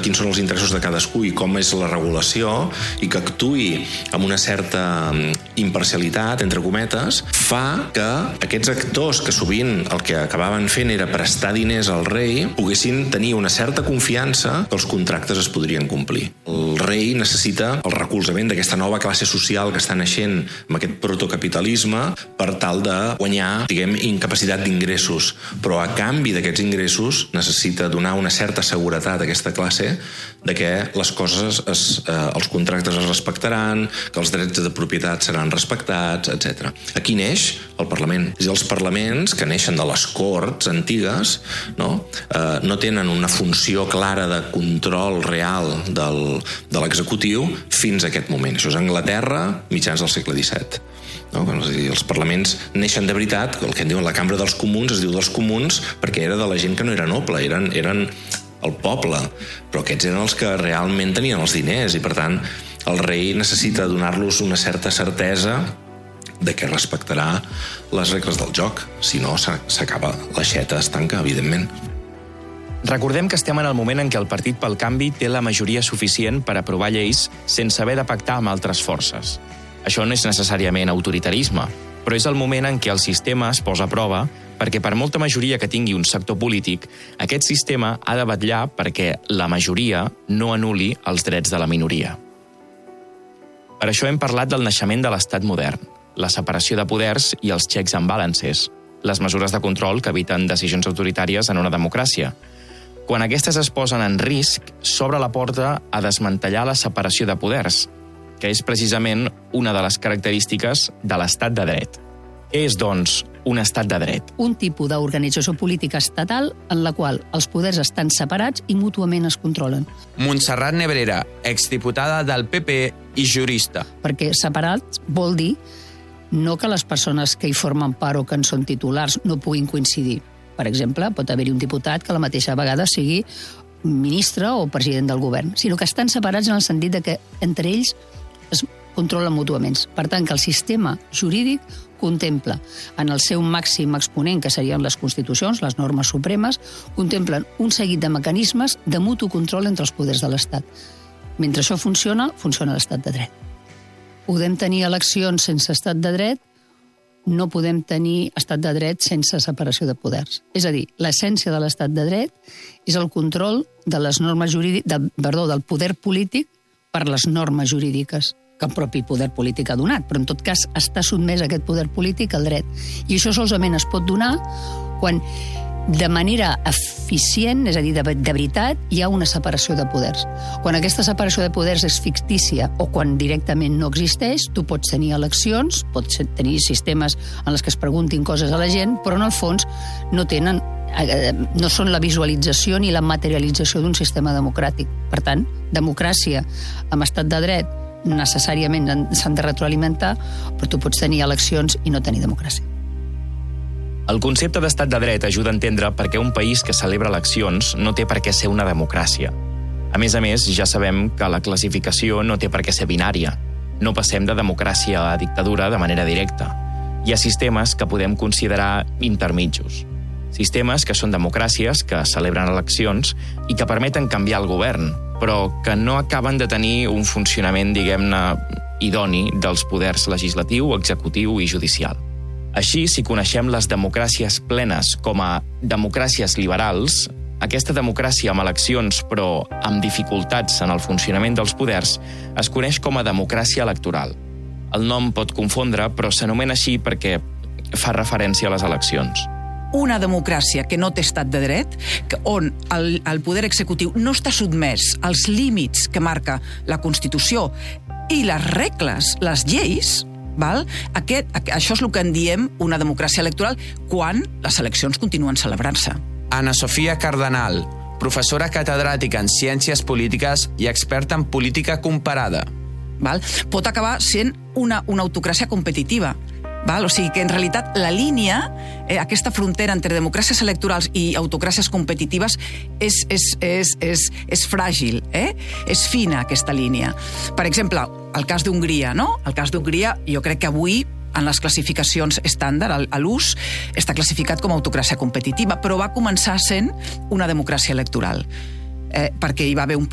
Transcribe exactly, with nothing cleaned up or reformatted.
quins són els interessos de cadascú i com és la regulació, i que actuï amb una certa imparcialitat, entre cometes, fa que aquests actors que sovint el que acabaven fent era prestar diners al rei poguessin tenir una certa confiança que els contractes es podrien complir. El rei necessita el recolzament d'aquesta nova classe social que està naixent amb aquest protocapitalisme per tal de guanyar, diguem, incapacitat d'ingressos, però a canvi d'aquests ingressos necessita donar una certa seguretat a aquesta classe de que les coses, es, eh, els contractes es respectaran, que els drets de propietat seran respectats, etcètera. Aquí neix el Parlament. És a dir, els parlaments que neixen de les corts antigues no, eh, no tenen una funció clara de control real del, de l'executiu fins a aquest moment. Això és Anglaterra, mitjans del segle disset. No? És a dir, els parlaments neixen de veritat, el que en diuen la Cambra dels Comuns, es diu dels comuns perquè era de la gent que no era noble, eren, eren el poble, però aquests eren els que realment tenien els diners i, per tant, el rei necessita donar-los una certa certesa de que respectarà les regles del joc. Si no, s'acaba l'aixeta, es tanca, evidentment. Recordem que estem en el moment en què el Partit pel Canvi té la majoria suficient per aprovar lleis sense haver de pactar amb altres forces. Això no és necessàriament autoritarisme, però és el moment en què el sistema es posa a prova perquè per molta majoria que tingui un sector polític, aquest sistema ha de vetllar perquè la majoria no anul·li els drets de la minoria. Per això hem parlat del naixement de l'estat modern, la separació de poders i els checks and balances, les mesures de control que eviten decisions autoritàries en una democràcia. Quan aquestes es posen en risc, s'obre la porta a desmantellar la separació de poders, que és precisament una de les característiques de l'estat de dret. Què és, doncs, un estat de dret? Un tipus d'organització política estatal en la qual els poders estan separats i mútuament es controlen. Montserrat Nebrera, exdiputada del P P i jurista. Perquè separats vol dir no que les persones que hi formen part o que en són titulars no puguin coincidir. Per exemple, pot haver-hi un diputat que a la mateixa vegada sigui ministre o president del govern, sinó que estan separats en el sentit de que entre ells es controlen mútuament. Per tant, que el sistema jurídic contempla en el seu màxim exponent, que serien les constitucions, les normes supremes, contemplen un seguit de mecanismes de mutu control entre els poders de l'Estat. Mentre això funciona, funciona l'estat de dret. Podem tenir eleccions sense estat de dret, no podem tenir estat de dret sense separació de poders. És a dir, l'essència de l'estat de dret és el control de les normes jurídiques, de, perdó, del poder polític per les normes jurídiques que el propi poder polític ha donat, però en tot cas està sotmès a aquest poder polític al dret. I això solament es pot donar quan de manera eficient, és a dir, de, de veritat, hi ha una separació de poders. Quan aquesta separació de poders és fictícia o quan directament no existeix, tu pots tenir eleccions, pots tenir sistemes en els que es preguntin coses a la gent, però en el fons no tenen, no són la visualització ni la materialització d'un sistema democràtic. Per tant, democràcia amb estat de dret necessàriament s'han de retroalimentar, però tu pots tenir eleccions i no tenir democràcia. El concepte d'estat de dret ajuda a entendre per què un país que celebra eleccions no té per què ser una democràcia. A més a més, ja sabem que la classificació no té per què ser binària. No passem de democràcia a dictadura de manera directa. Hi ha sistemes que podem considerar intermitjos. Sistemes que són democràcies, que celebren eleccions i que permeten canviar el govern, però que no acaben de tenir un funcionament, diguem-ne, idoni dels poders legislatiu, executiu i judicial. Així, si coneixem les democràcies plenes com a democràcies liberals, aquesta democràcia amb eleccions però amb dificultats en el funcionament dels poders es coneix com a democràcia electoral. El nom pot confondre, però s'anomena així perquè fa referència a les eleccions. Una democràcia que no té estat de dret, on el, el poder executiu no està sotmès als límits que marca la Constitució i les regles, les lleis, val? Aquest, això és el que en diem una democràcia electoral quan les eleccions continuen celebrant-se. Ana Sofia Cardenal, professora catedràtica en Ciències Polítiques i experta en política comparada. Val? Pot acabar sent una, una autocràcia competitiva. Val? O sigui que en realitat la línia, eh, aquesta frontera entre democràcies electorals i autocràcies competitives és, és, és, és, és fràgil, eh? És fina aquesta línia. Per exemple, el cas d'Hongria, no? El cas d'Hongria, jo crec que avui en les classificacions estàndard, a l'ús, està classificat com a autocràcia competitiva, però va començar sent una democràcia electoral. Eh, perquè hi va haver un